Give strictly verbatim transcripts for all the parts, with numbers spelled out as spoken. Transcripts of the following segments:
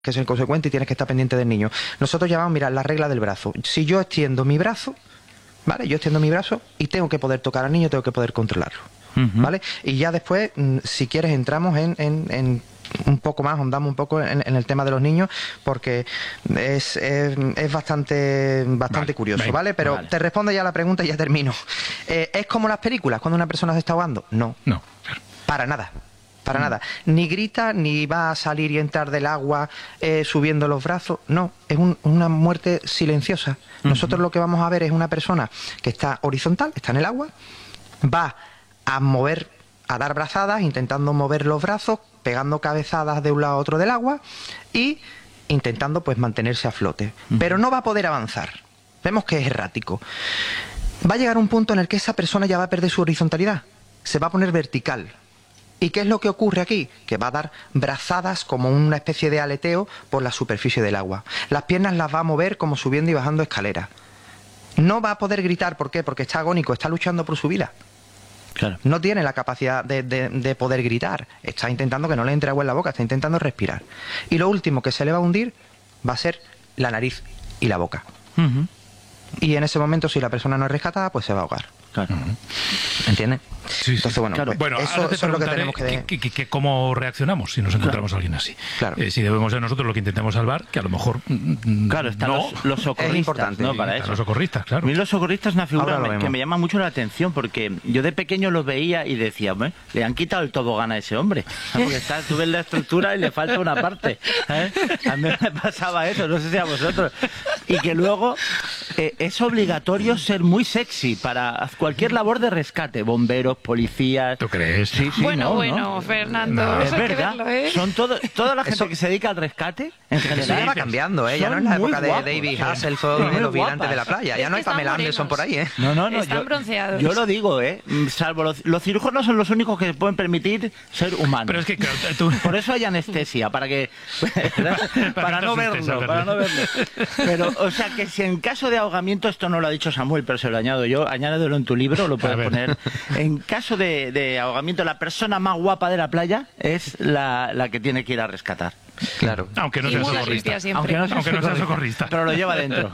que ser consecuente y tienes que estar pendiente del niño. Nosotros llamamos, mira, la regla del brazo. Si yo extiendo mi brazo, ¿vale? Yo extiendo mi brazo y tengo que poder tocar al niño, tengo que poder controlarlo, uh-huh. ¿vale? Y ya después, si quieres, entramos en, en, en un poco más, ahondamos un poco en, en el tema de los niños, porque es, es, es bastante, bastante vale, curioso, venga, ¿vale? Pero vale. te respondo ya a la pregunta y ya termino. Eh, ¿Es como las películas cuando una persona se está ahogando? No. No, claro. Para nada. Para mm. nada. Ni grita, ni va a salir y entrar del agua eh, subiendo los brazos. No, es un, una muerte silenciosa. Uh-huh. Nosotros lo que vamos a ver es una persona que está horizontal, está en el agua, va a mover, a dar brazadas, intentando mover los brazos, pegando cabezadas de un lado a otro del agua y intentando pues mantenerse a flote. Uh-huh. Pero no va a poder avanzar. Vemos que es errático. Va a llegar un punto en el que esa persona ya va a perder su horizontalidad. Se va a poner vertical. ¿Y qué es lo que ocurre aquí? Que va a dar brazadas como una especie de aleteo por la superficie del agua. Las piernas las va a mover como subiendo y bajando escaleras. No va a poder gritar, ¿por qué? Porque está agónico, está luchando por su vida. Claro. No tiene la capacidad de, de, de poder gritar. Está intentando que no le entre agua en la boca, está intentando respirar. Y lo último que se le va a hundir va a ser la nariz y la boca. Uh-huh. Y en ese momento, si la persona no es rescatada, pues se va a ahogar. Claro. ¿Entiendes? Sí, Entonces, bueno, claro. pues bueno eso, eso es lo que tenemos que... que, que, que, que ¿Cómo reaccionamos si nos encontramos claro. a alguien así? Claro. Eh, si debemos ser nosotros lo que intentemos salvar, que a lo mejor claro, están no. los, los socorristas, es importante, ¿no? Para están eso. los socorristas, claro. A mí los socorristas es una figura me, que me llama mucho la atención, porque yo de pequeño los veía y decía, ¿eh? le han quitado el tobogán a ese hombre. Porque está, tú ves la estructura y le falta una parte. ¿eh? A mí me pasaba eso, no sé si a vosotros. Y que luego eh, es obligatorio ser muy sexy para cualquier labor de rescate, bomberos, policías. ¿Tú crees? Sí, sí, bueno, no, bueno, ¿no? Fernando, no. Es hay verdad. que verlo, ¿eh? Son todo, toda la gente Eso... que se dedica al rescate, en general. Eso ya va cambiando, ¿eh? Ya no es la época guapos, de David sí. Hasselhoff y los vigilantes de la playa. Ya no hay Pamela Anderson por ahí, ¿eh? No, no, no. Están yo, bronceados. Yo lo digo, ¿eh? Salvo los, los cirujanos son los únicos que se pueden permitir ser humanos. Pero es que, claro, tú... Por eso hay anestesia, para que... para, para no verlo, para no verlo. Pero, o sea, que si en caso de ahogamiento, esto no lo ha dicho Samuel, pero se lo añado yo, añádelo en tu libro, lo puedes poner. En caso de, de ahogamiento, la persona más guapa de la playa es la, la que tiene que ir a rescatar. Claro. Aunque no y sea muy socorrista. Aunque no sea, Aunque no sea socorrista. Pero lo lleva dentro.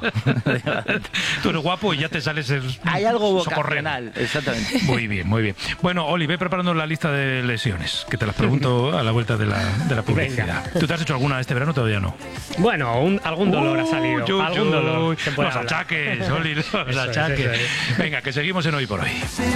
Tú eres guapo y ya te sales el Hay algo socorrer. vocacional, exactamente. Muy bien, muy bien. Bueno, Oli, ve preparando la lista de lesiones, que te las pregunto a la vuelta de la, de la publicidad. Venga. ¿Tú te has hecho alguna este verano? Todavía no. Bueno, un, algún dolor uh, ha salido. Yo, algún yo, dolor. Los hablar. achaques, Oli, los eso achaques. Es, es. Venga, que seguimos en Hoy por Hoy.